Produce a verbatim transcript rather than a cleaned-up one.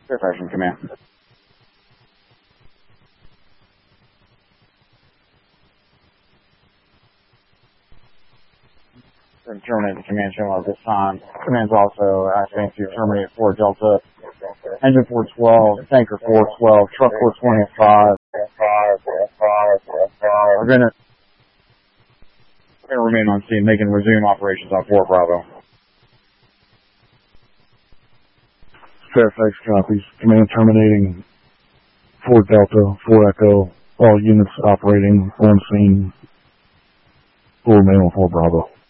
Fairfax in command. And terminate the command channel at this time. Command's also asking to terminate four Delta, engine four twelve, tanker four twelve, truck four twenty-five. We're gonna, we're gonna remain on scene, making resume operations on four Bravo. Fairfax copies. Command terminating four Delta, four Echo, all units operating on scene. Will remain on four Bravo.